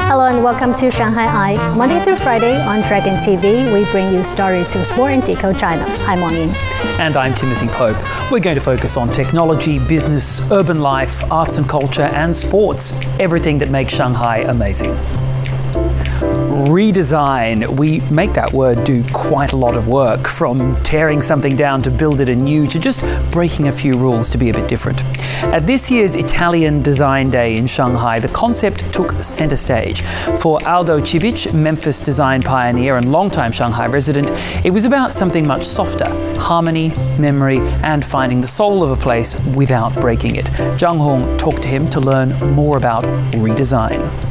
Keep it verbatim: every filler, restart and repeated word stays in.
Hello and welcome to Shanghai Eye. Monday through Friday on Dragon T V, we bring you stories to explore and decode China. I'm Wang Ying. And I'm Timothy Pope. We're going to focus on technology, business, urban life, arts and culture, and sports. Everything that makes Shanghai amazing. Redesign. We make that word do quite a lot of work, from tearing something down to build it anew to just breaking a few rules to be a bit different. At this year's Italian Design Day in Shanghai, the concept took center stage. For Aldo Cibic, Memphis design pioneer and longtime Shanghai resident, it was about something much softer: harmony, memory, and finding the soul of a place without breaking it. Zhang Hong talked to him to learn more about redesign.